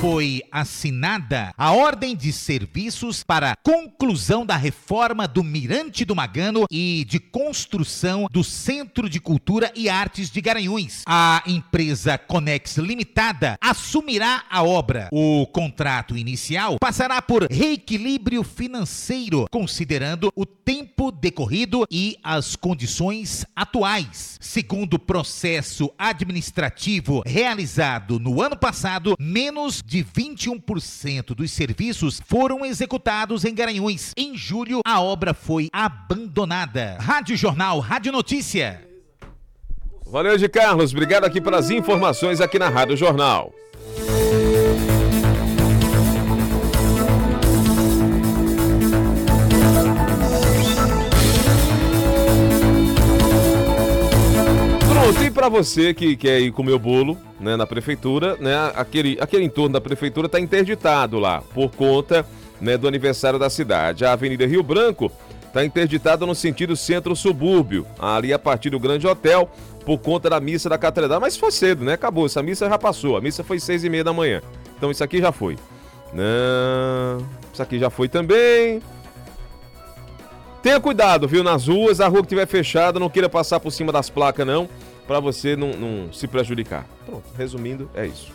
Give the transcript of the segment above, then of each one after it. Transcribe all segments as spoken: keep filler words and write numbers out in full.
Foi assinada a ordem de serviços para conclusão da reforma do Mirante do Magano e de construção do Centro de Cultura e Artes de Garanhuns. A empresa Conex Limitada assumirá a obra. O contrato inicial passará por reequilíbrio financeiro, considerando o tempo decorrido e as condições atuais. Segundo o processo administrativo realizado no ano passado, menos de vinte e um por cento dos serviços foram executados em Garanhuns. Em julho, a obra foi abandonada. Rádio Jornal, Rádio Notícia. Valeu, de Carlos. Obrigado aqui pelas informações aqui na Rádio Jornal. Pronto, e para você que quer ir comer o bolo, né, na prefeitura, né, aquele, aquele entorno da prefeitura está interditado lá, por conta, né, do aniversário da cidade. A Avenida Rio Branco está interditada no sentido centro-subúrbio, ali a partir do Grande Hotel, por conta da missa da Catedral. Mas foi cedo, né? Acabou, essa missa já passou. A missa foi seis e meia da manhã. Então isso aqui já foi. Não, isso aqui já foi também. Tenha cuidado, viu, nas ruas. A rua que estiver fechada, não queira passar por cima das placas, não, para você não, não se prejudicar. Pronto, resumindo, é isso.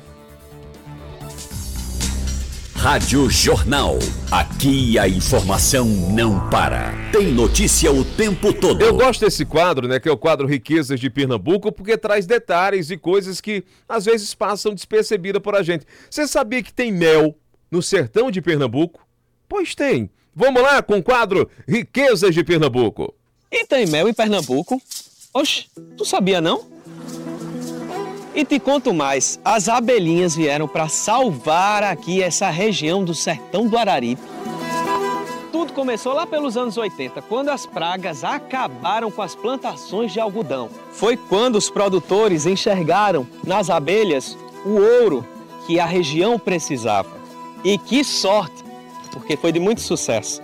Rádio Jornal. Aqui a informação não para. Tem notícia o tempo todo. Eu gosto desse quadro, né, que é o quadro Riquezas de Pernambuco, porque traz detalhes e coisas que às vezes passam despercebidas por a gente. Você sabia que tem mel no sertão de Pernambuco? Pois tem. Vamos lá com o quadro Riquezas de Pernambuco. E tem mel em Pernambuco? Oxe, tu sabia não? E te conto mais, as abelhinhas vieram para salvar aqui essa região do sertão do Araripe. Tudo começou lá pelos anos oitenta, quando as pragas acabaram com as plantações de algodão. Foi quando os produtores enxergaram nas abelhas o ouro que a região precisava. E que sorte, porque foi de muito sucesso.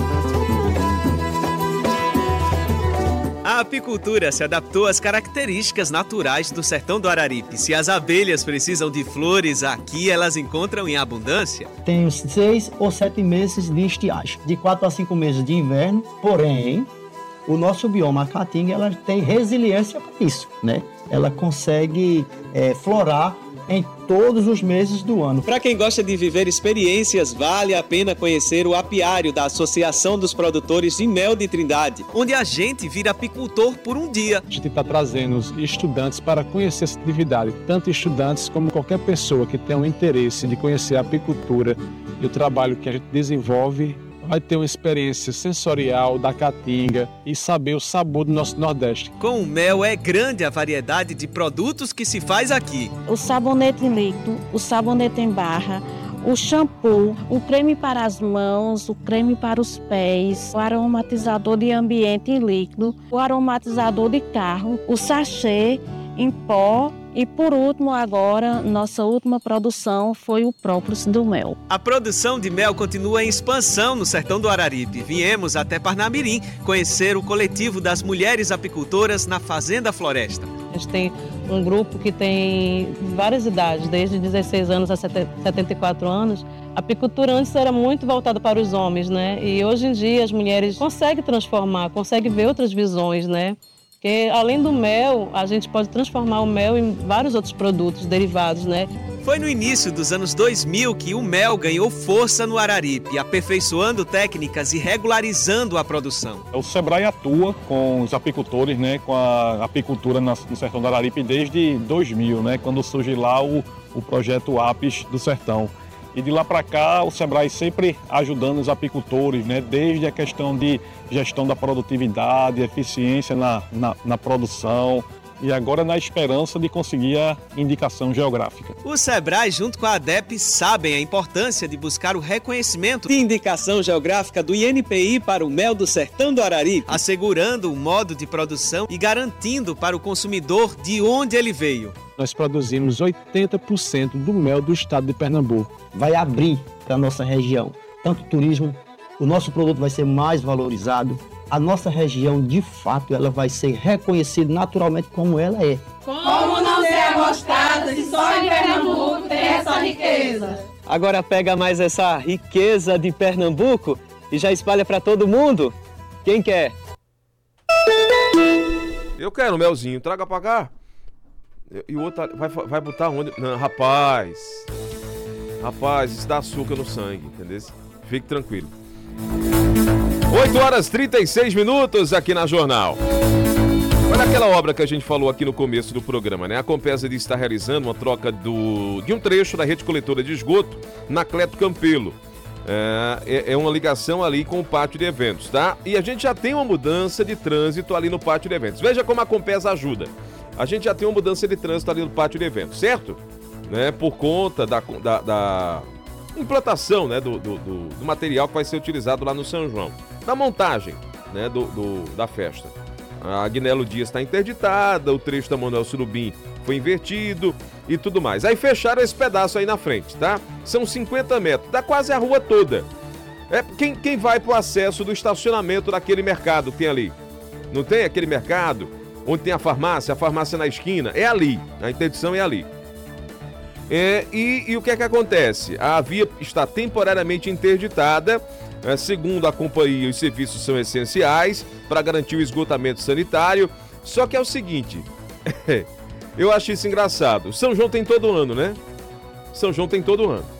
A apicultura se adaptou às características naturais do sertão do Araripe. Se as abelhas precisam de flores, aqui elas encontram em abundância. Tem seis ou sete meses de estiagem, de quatro a cinco meses de inverno, porém, o nosso bioma, a caatinga, ela tem resiliência para isso, né? Ela consegue é, florar em todos os meses do ano. Para quem gosta de viver experiências, vale a pena conhecer o apiário da Associação dos Produtores de Mel de Trindade, onde a gente vira apicultor por um dia. A gente está trazendo os estudantes para conhecer essa atividade, tanto estudantes como qualquer pessoa que tenha um interesse de conhecer a apicultura e o trabalho que a gente desenvolve, vai ter uma experiência sensorial da caatinga e saber o sabor do nosso Nordeste. Com o mel é grande a variedade de produtos que se faz aqui. O sabonete em líquido, o sabonete em barra, o shampoo, o creme para as mãos, o creme para os pés, o aromatizador de ambiente em líquido, o aromatizador de carro, o sachê em pó. E por último, agora, nossa última produção foi o própolis do mel. A produção de mel continua em expansão no sertão do Araripe. Viemos até Parnamirim conhecer o coletivo das mulheres apicultoras na Fazenda Floresta. A gente tem um grupo que tem várias idades, desde dezesseis anos a setenta e quatro anos. A apicultura antes era muito voltada para os homens, né? E hoje em dia as mulheres conseguem transformar, conseguem ver outras visões, né? Porque além do mel, a gente pode transformar o mel em vários outros produtos derivados, né? Foi no início dos anos dois mil que o mel ganhou força no Araripe, aperfeiçoando técnicas e regularizando a produção. O Sebrae atua com os apicultores, né, com a apicultura no sertão do Araripe desde dois mil, né, quando surge lá o, o projeto Apis do Sertão. E de lá para cá, o Sebrae sempre ajudando os apicultores, né, desde a questão de gestão da produtividade, eficiência na, na, na produção, e agora na esperança de conseguir a indicação geográfica. O Sebrae, junto com a ADEP, sabem a importância de buscar o reconhecimento de indicação geográfica do I N P I para o mel do sertão do Araripe, assegurando o modo de produção e garantindo para o consumidor de onde ele veio. Nós produzimos oitenta por cento do mel do estado de Pernambuco. Vai abrir para a nossa região, tanto turismo, o nosso produto vai ser mais valorizado, a nossa região, de fato, ela vai ser reconhecida naturalmente como ela é. Como não ser amostrada se só em Pernambuco tem essa riqueza. Agora pega mais essa riqueza de Pernambuco e já espalha para todo mundo. Quem quer? Eu quero um melzinho, traga pra cá. E o outro vai, vai botar onde? Não, rapaz. Rapaz, isso dá açúcar no sangue, entendeu? Fique tranquilo. oito horas e trinta e seis minutos aqui na Jornal. Olha aquela obra que a gente falou aqui no começo do programa, né? A Compesa está realizando uma troca do, de um trecho da rede coletora de esgoto na Cleto Campelo. É, é uma ligação ali com o pátio de eventos, tá? E a gente já tem uma mudança de trânsito ali no pátio de eventos. Veja como a Compesa ajuda. A gente já tem uma mudança de trânsito ali no pátio de eventos, certo? Né? Por conta da, da, da implantação, né? do, do, do, do material que vai ser utilizado lá no São João. Da montagem, né? do, do, da festa. A Agnello Dias está interditada, o trecho da Manuel Surubim foi invertido e tudo mais. Aí fecharam esse pedaço aí na frente, tá? São cinquenta metros, dá quase a rua toda. É quem, quem vai pro acesso do estacionamento daquele mercado que tem ali. Não tem aquele mercado onde tem a farmácia, a farmácia na esquina? É ali, a interdição é ali. É, e, e o que é que acontece? A via está temporariamente interditada. É, segundo a companhia, os serviços são essenciais para garantir o esgotamento sanitário. Só que é o seguinte, eu acho isso engraçado. São João tem todo ano, né? São João tem todo ano.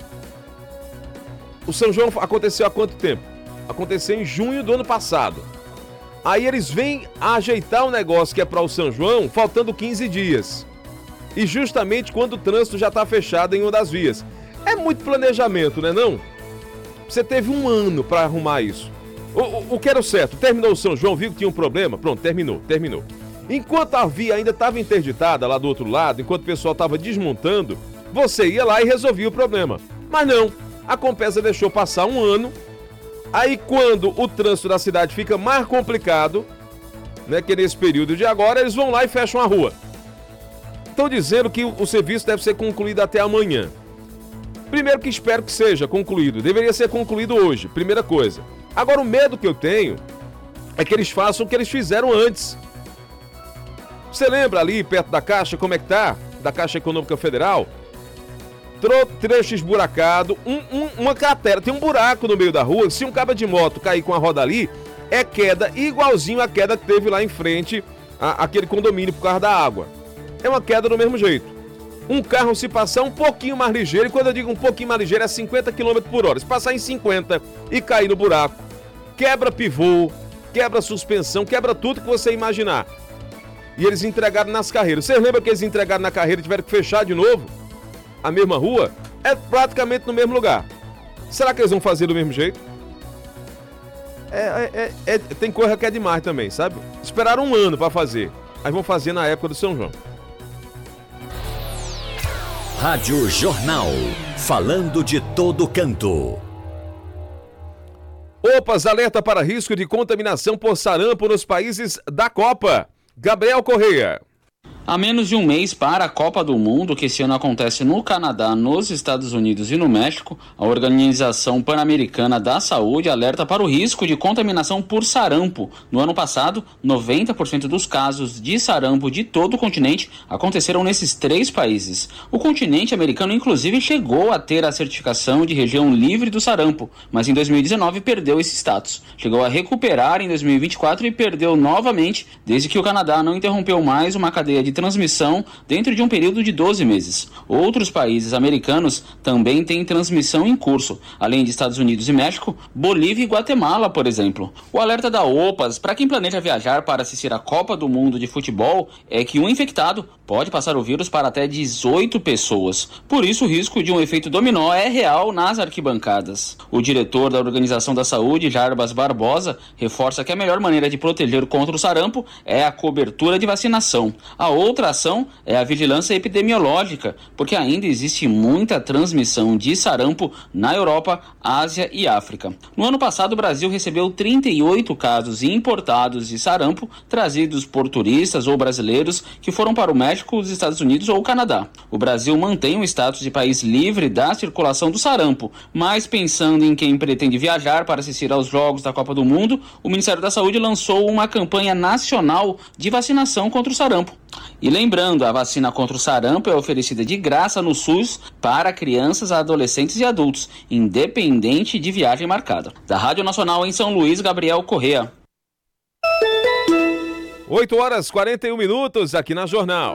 O São João aconteceu há quanto tempo? Aconteceu em junho do ano passado. Aí eles vêm ajeitar um negócio que é para o São João, faltando quinze dias. E justamente quando o trânsito já está fechado em uma das vias. É muito planejamento, né não? Você teve um ano para arrumar isso. O, o, o que era o certo? Terminou o São João, viu que tinha um problema? Pronto, terminou, terminou. Enquanto a via ainda estava interditada lá do outro lado, enquanto o pessoal estava desmontando, você ia lá e resolvia o problema. Mas não, a Compesa deixou passar um ano. Aí quando o trânsito da cidade fica mais complicado, né, que nesse período de agora, eles vão lá e fecham a rua. Estão dizendo que o, o serviço deve ser concluído até amanhã. Primeiro que espero que seja concluído. Deveria ser concluído hoje, primeira coisa. Agora o medo que eu tenho é que eles façam o que eles fizeram antes. Você lembra ali perto da Caixa, como é que tá? Da Caixa Econômica Federal? Trecho esburacado, um, um, uma cratera, tem um buraco no meio da rua. Se um cabo de moto cair com a roda ali, é queda igualzinho à queda que teve lá em frente a, àquele condomínio por causa da água. É uma queda do mesmo jeito. Um carro se passar um pouquinho mais ligeiro, e quando eu digo um pouquinho mais ligeiro é cinquenta quilômetros por hora. Se passar em cinquenta e cair no buraco, quebra pivô, quebra suspensão, quebra tudo que você imaginar. E eles entregaram nas carreiras. Vocês lembram que eles entregaram na carreira e tiveram que fechar de novo? A mesma rua? É praticamente no mesmo lugar. Será que eles vão fazer do mesmo jeito? É, é, é, é, tem coisa que é demais também, sabe? Esperaram um ano para fazer. Aí vão fazer na época do São João. Rádio Jornal, falando de todo canto. OPAS alerta para risco de contaminação por sarampo nos países da Copa. Gabriel Correia. Há menos de um mês para a Copa do Mundo, que esse ano acontece no Canadá, nos Estados Unidos e no México, a Organização Pan-Americana da Saúde alerta para o risco de contaminação por sarampo. No ano passado, noventa por cento dos casos de sarampo de todo o continente aconteceram nesses três países. O continente americano, inclusive, chegou a ter a certificação de região livre do sarampo, mas em dois mil e dezenove perdeu esse status. Chegou a recuperar em dois mil e vinte e quatro e perdeu novamente, desde que o Canadá não interrompeu mais uma cadeia de transmissão dentro de um período de doze meses. Outros países americanos também têm transmissão em curso, além de Estados Unidos e México, Bolívia e Guatemala, por exemplo. O alerta da OPAS para quem planeja viajar para assistir a Copa do Mundo de futebol é que um infectado pode passar o vírus para até dezoito pessoas. Por isso, o risco de um efeito dominó é real nas arquibancadas. O diretor da Organização da Saúde, Jarbas Barbosa, reforça que a melhor maneira de proteger contra o sarampo é a cobertura de vacinação. A outra ação é a vigilância epidemiológica, porque ainda existe muita transmissão de sarampo na Europa, Ásia e África. No ano passado, o Brasil recebeu trinta e oito casos importados de sarampo trazidos por turistas ou brasileiros que foram para o México, os Estados Unidos ou o Canadá. O Brasil mantém o status de país livre da circulação do sarampo, mas pensando em quem pretende viajar para assistir aos Jogos da Copa do Mundo, o Ministério da Saúde lançou uma campanha nacional de vacinação contra o sarampo. E lembrando, a vacina contra o sarampo é oferecida de graça no SUS para crianças, adolescentes e adultos, independente de viagem marcada. Da Rádio Nacional em São Luís, Gabriel Correa. oito horas e quarenta e um minutos aqui na Jornal.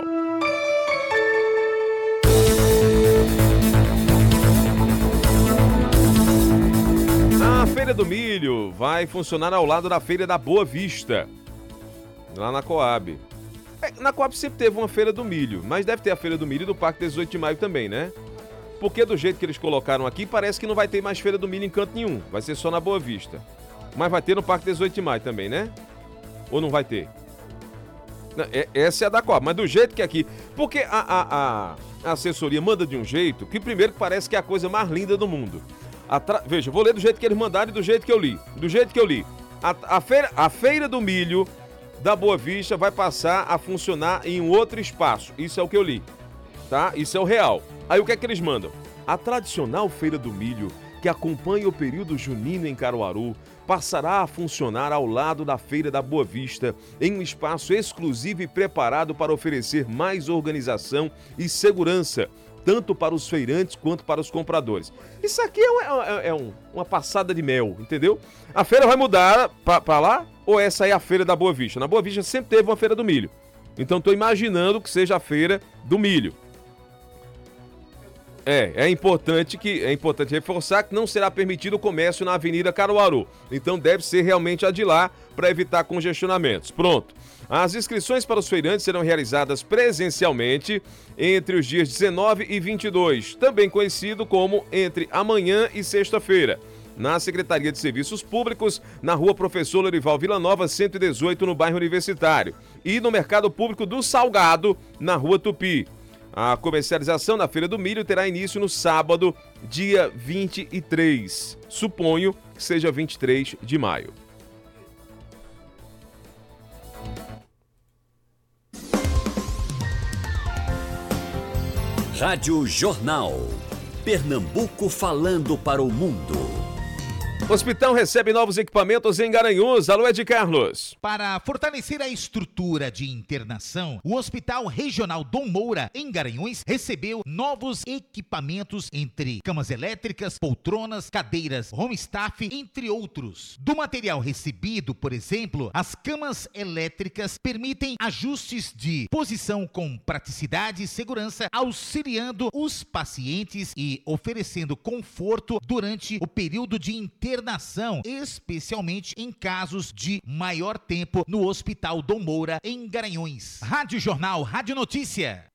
A Feira do Milho vai funcionar ao lado da Feira da Boa Vista, lá na Coab. Na Coab sempre teve uma Feira do Milho, mas deve ter a Feira do Milho do Parque dezoito de maio também, né? Porque do jeito que eles colocaram aqui, parece que não vai ter mais Feira do Milho em canto nenhum. Vai ser só na Boa Vista. Mas vai ter no Parque dezoito de maio também, né? Ou não vai ter? Não, é, essa é a da Coab, mas do jeito que aqui... Porque a, a, a assessoria manda de um jeito que primeiro parece que é a coisa mais linda do mundo. Atra... Veja, eu vou ler do jeito que eles mandaram e do jeito que eu li. Do jeito que eu li. A, a, feira, a Feira do Milho da Boa Vista vai passar a funcionar em um outro espaço. Isso é o que eu li, tá? Isso é o real. Aí o que é que eles mandam? A tradicional Feira do Milho, que acompanha o período junino em Caruaru, passará a funcionar ao lado da Feira da Boa Vista, em um espaço exclusivo e preparado para oferecer mais organização e segurança, tanto para os feirantes quanto para os compradores. Isso aqui é, uma, é, é um, uma passada de mel, entendeu? A feira vai mudar para lá ou essa é a Feira da Boa Vista? Na Boa Vista sempre teve uma Feira do Milho. Então estou imaginando que seja a Feira do Milho. É, é importante, que, é importante reforçar que não será permitido o comércio na Avenida Caruaru. Então deve ser realmente a de lá para evitar congestionamentos. Pronto. As inscrições para os feirantes serão realizadas presencialmente entre os dias dezenove e vinte e dois, também conhecido como entre amanhã e sexta-feira, na Secretaria de Serviços Públicos, na Rua Professor Lorival Villanova, cento e dezoito, no bairro Universitário, e no Mercado Público do Salgado, na Rua Tupi. A comercialização na Feira do Milho terá início no sábado, dia vinte e três. Suponho que seja vinte e três de maio. Rádio Jornal. Pernambuco falando para o mundo. O hospital recebe novos equipamentos em Garanhuns. Alô, Ed Carlos. Para fortalecer a estrutura de internação, o Hospital Regional Dom Moura, em Garanhuns, recebeu novos equipamentos entre camas elétricas, poltronas, cadeiras, home staff, entre outros. Do material recebido, por exemplo, as camas elétricas permitem ajustes de posição com praticidade e segurança, auxiliando os pacientes e oferecendo conforto durante o período de internação. Internação, especialmente em casos de maior tempo no Hospital Dom Moura, em Garanhuns. Rádio Jornal, Rádio Notícia.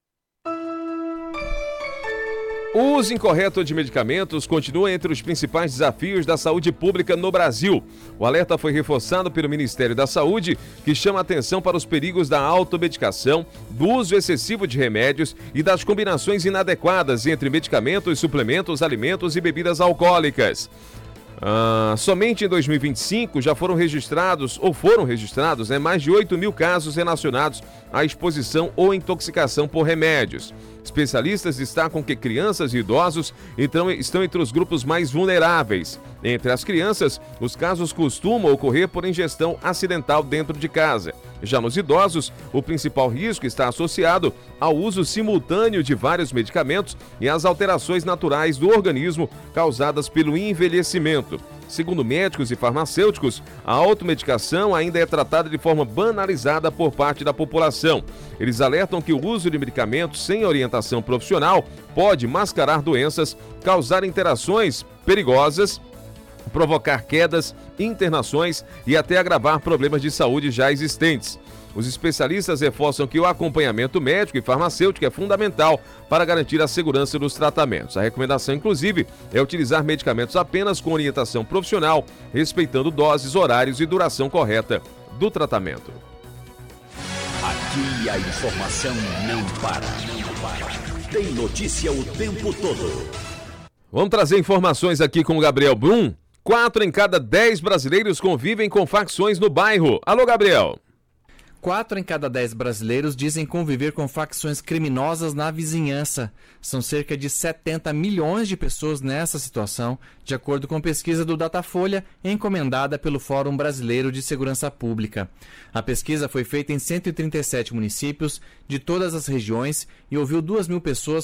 O uso incorreto de medicamentos continua entre os principais desafios da saúde pública no Brasil. O alerta foi reforçado pelo Ministério da Saúde, que chama atenção para os perigos da automedicação, do uso excessivo de remédios e das combinações inadequadas entre medicamentos, suplementos, alimentos e bebidas alcoólicas. Ah, somente em dois mil e vinte e cinco já foram registrados, ou foram registrados, né, mais de oito mil casos relacionados à exposição ou intoxicação por remédios. Especialistas destacam que crianças e idosos então, estão entre os grupos mais vulneráveis. Entre as crianças, os casos costumam ocorrer por ingestão acidental dentro de casa. Já nos idosos, o principal risco está associado ao uso simultâneo de vários medicamentos e às alterações naturais do organismo causadas pelo envelhecimento. Segundo médicos e farmacêuticos, a automedicação ainda é tratada de forma banalizada por parte da população. Eles alertam que o uso de medicamentos sem orientação profissional pode mascarar doenças, causar interações perigosas, provocar quedas, internações e até agravar problemas de saúde já existentes. Os especialistas reforçam que o acompanhamento médico e farmacêutico é fundamental para garantir a segurança dos tratamentos. A recomendação, inclusive, é utilizar medicamentos apenas com orientação profissional, respeitando doses, horários e duração correta do tratamento. Aqui a informação não para, não para. Tem notícia o tempo todo. Vamos trazer informações aqui com o Gabriel Brum. Quatro em cada dez brasileiros convivem com facções no bairro. Alô, Gabriel. quatro em cada dez brasileiros dizem conviver com facções criminosas na vizinhança. São cerca de setenta milhões de pessoas nessa situação, de acordo com pesquisa do Datafolha, encomendada pelo Fórum Brasileiro de Segurança Pública. A pesquisa foi feita em cento e trinta e sete municípios de todas as regiões e ouviu duas mil pessoas